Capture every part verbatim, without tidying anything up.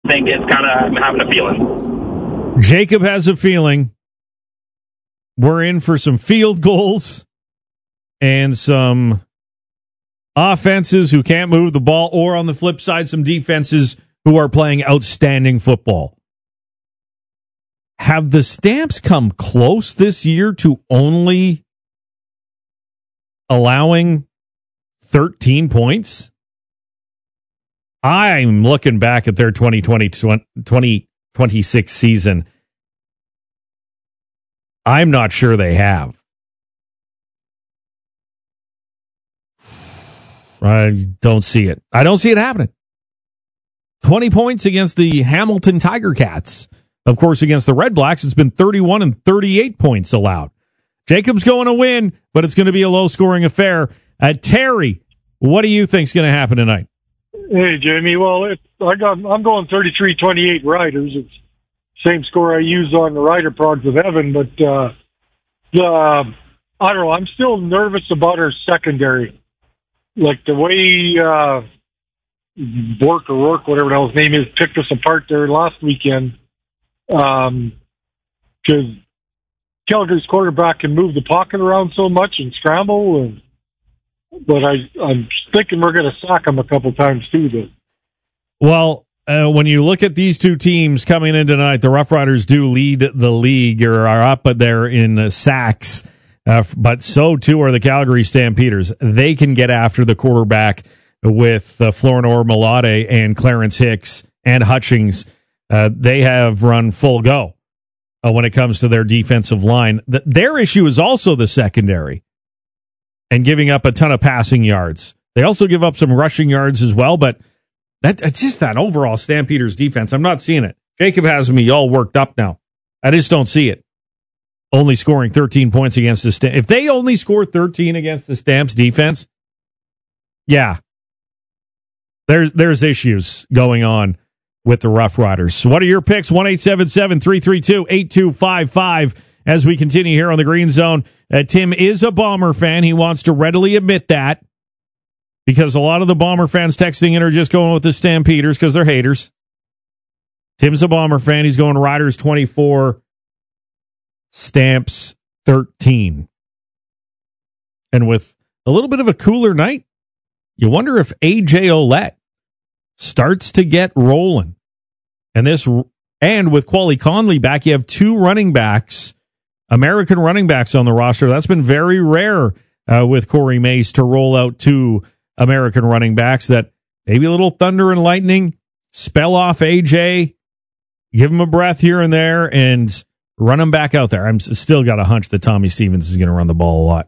think it's kind of, I'm having a feeling. Jacob has a feeling we're in for some field goals and some offenses who can't move the ball, or on the flip side, some defenses who are playing outstanding football. Have the Stamps come close this year to only allowing thirteen points? I'm looking back at their twenty twenty, twenty twenty-six season. I'm not sure they have. I don't see it. I don't see it happening. twenty points against the Hamilton Tiger Cats. Of course, against the Red Blacks, it's been thirty-one and thirty-eight points allowed. Jacob's going to win, but it's going to be a low-scoring affair. Uh, Terry, what do you think is going to happen tonight? Hey, Jamie. Well, it, I got, I'm going thirty-three twenty-eight Riders. It's the same score I used on the Rider Prods with Evan, but uh, the, I don't know. I'm still nervous about our secondary. Like the way uh, Bork or Rourke, whatever the hell his name is, picked us apart there last weekend. Um, because Calgary's quarterback can move the pocket around so much and scramble, and, but I, I'm thinking we're going to sack him a couple times too. Though. Well, uh, when you look at these two teams coming in tonight, the Rough Riders do lead the league, or are up there in uh, sacks, uh, but so too are the Calgary Stampeders. They can get after the quarterback with uh, Florinor Malade and Clarence Hicks and Hutchings. Uh, they have run full go uh, when it comes to their defensive line. The, their issue is also the secondary and giving up a ton of passing yards. They also give up some rushing yards as well, but that, it's just that overall Stampeders defense. I'm not seeing it. Jacob has me all worked up now. I just don't see it. Only scoring thirteen points against the Stamps. If they only score thirteen against the Stamps defense, yeah, there's, there's issues going on with the Rough Riders. So what are your picks? one eight seven seven, three three two, eight two five five as we continue here on the Green Zone. Uh, Tim is a Bomber fan. He wants to readily admit that because a lot of the Bomber fans texting in are just going with the Stampeders because they're haters. Tim's a Bomber fan. He's going Riders twenty-four, Stamps thirteen. And with a little bit of a cooler night, you wonder if A J Ouellette starts to get rolling. And this, and with Quali Conley back, you have two running backs, American running backs on the roster. That's been very rare uh, with Corey Mace to roll out two American running backs. That maybe a little thunder and lightning, spell off A J, give him a breath here and there, and run him back out there. I'm still got a hunch that Tommy Stevens is going to run the ball a lot.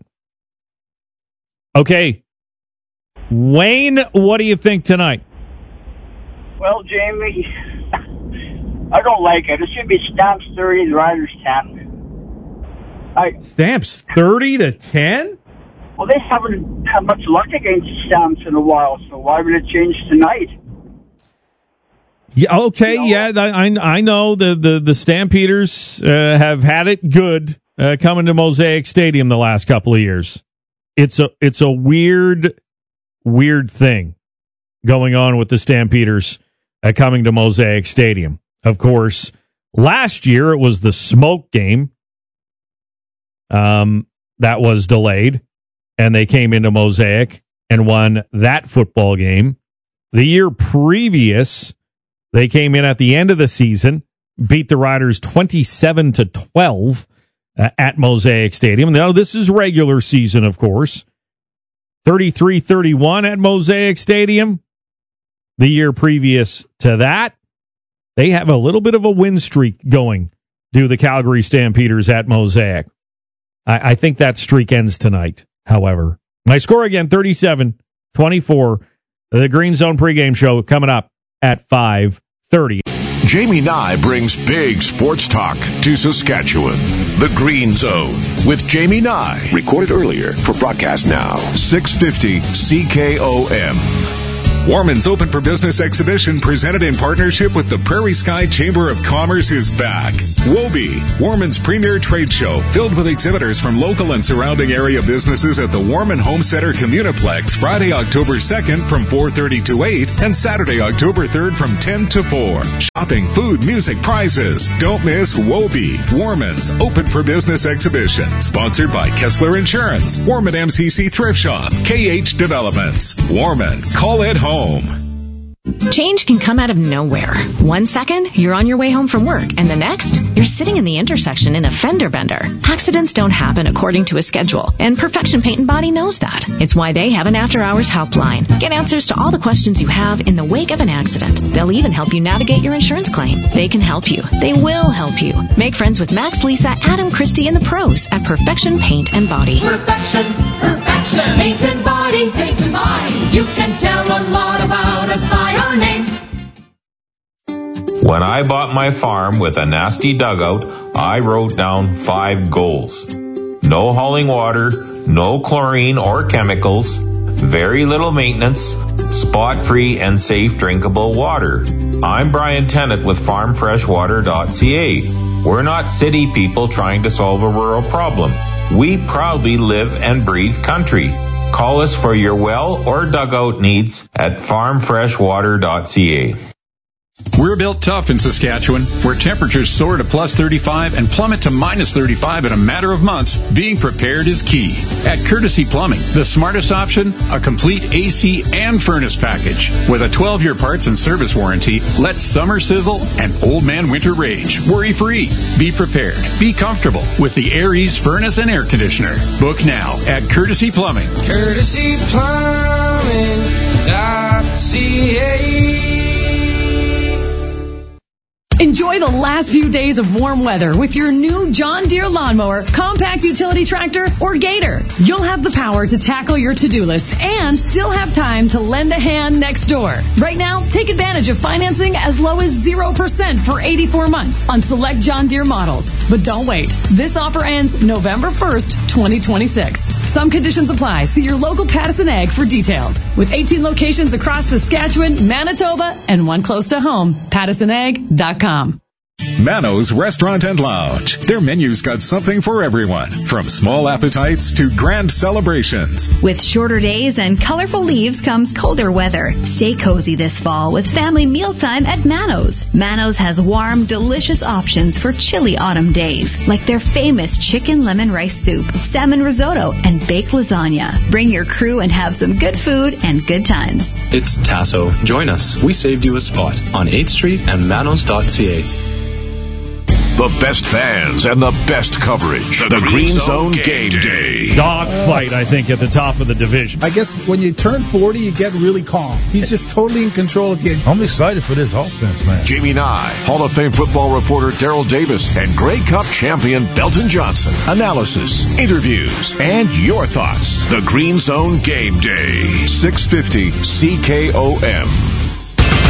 Okay, Wayne, what do you think tonight? Well, Jamie, I don't like it. It should be Stamps thirty, the Riders ten. I, Stamps thirty to ten? Well, they haven't had much luck against Stamps in a while, so why would it change tonight? Yeah, okay, you know? yeah, I I know the, the, the Stampeders uh, have had it good uh, coming to Mosaic Stadium the last couple of years. It's a it's a weird, weird thing going on with the Stampeders uh, coming to Mosaic Stadium. Of course, last year it was the smoke game um, that was delayed, and they came into Mosaic and won that football game. The year previous, they came in at the end of the season, beat the Riders twenty-seven to twelve uh, at Mosaic Stadium. Now, this is regular season, of course. thirty-three thirty-one at Mosaic Stadium. The year previous to that, they have a little bit of a win streak going, do the Calgary Stampeders at Mosaic. I, I think that streak ends tonight, however. My score again, thirty-seven twenty-four. The Green Zone pregame show coming up at five thirty. Jamie Nye brings big sports talk to Saskatchewan. The Green Zone with Jamie Nye. Recorded earlier for broadcast now. six fifty C K O M. Warman's Open for Business exhibition, presented in partnership with the Prairie Sky Chamber of Commerce, is back. WOBE, Warman's premier trade show, filled with exhibitors from local and surrounding area businesses at the Warman Home Center Communiplex, Friday, October second from four thirty to eight, and Saturday, October third from ten to four. Shopping, food, music, prizes. Don't miss WOBE, Warman's Open for Business exhibition, sponsored by Kessler Insurance, Warman M C C Thrift Shop, K H Developments. Warman, call it home. Change can come out of nowhere. One second, you're on your way home from work, and the next, you're sitting in the intersection in a fender bender. Accidents don't happen according to a schedule, and Perfection Paint and Body knows that. It's why they have an after-hours helpline. Get answers to all the questions you have in the wake of an accident. They'll even help you navigate your insurance claim. They can help you. They will help you. Make friends with Max, Lisa, Adam, Christy, and the pros at Perfection Paint and Body. Perfection, Perfection Paint and Body, Paint and Body. You can tell a lot about us by our name. When I bought my farm with a nasty dugout, I wrote down five goals. No hauling water, no chlorine or chemicals, very little maintenance, spot-free and safe drinkable water. I'm Brian Tennant with farm fresh water dot c a. We're not city people trying to solve a rural problem. We proudly live and breathe country. Call us for your well or dugout needs at farm fresh water dot c a. We're built tough in Saskatchewan, where temperatures soar to plus thirty-five and plummet to minus thirty-five in a matter of months. Being prepared is key. At Courtesy Plumbing, the smartest option, a complete A C and furnace package. With a twelve-year parts and service warranty, let summer sizzle and old man winter rage. Worry-free. Be prepared. Be comfortable with the Air Ease furnace and air conditioner. Book now at Courtesy Plumbing. Courtesy Plumbing dot c a. Enjoy the last few days of warm weather with your new John Deere lawnmower, compact utility tractor, or Gator. You'll have the power to tackle your to-do list and still have time to lend a hand next door. Right now, take advantage of financing as low as zero percent for eighty-four months on select John Deere models. But don't wait. This offer ends November first, twenty twenty-six. Some conditions apply. See your local Pattison Ag for details. With eighteen locations across Saskatchewan, Manitoba, and one close to home, pattison ag dot com. Mano's Restaurant and Lounge. Their menu's got something for everyone, from small appetites to grand celebrations. With shorter days and colorful leaves comes colder weather. Stay cozy this fall with family mealtime at Mano's. Mano's has warm, delicious options for chilly autumn days, like their famous chicken lemon rice soup, salmon risotto, and baked lasagna. Bring your crew and have some good food and good times. It's Tasso. Join us. We saved you a spot on eighth street and manos dot c a. The best fans and the best coverage. The, the Green, Green Zone, Zone Game Day. Day. Dogfight, I think, at the top of the division. I guess when you turn forty, you get really calm. He's just totally in control of the game. I'm excited for this offense, man. Jamie Nye, Hall of Fame football reporter Daryl Davis, and Grey Cup champion Belton Johnson. Analysis, interviews, and your thoughts. The Green Zone Game Day. six fifty C K O M.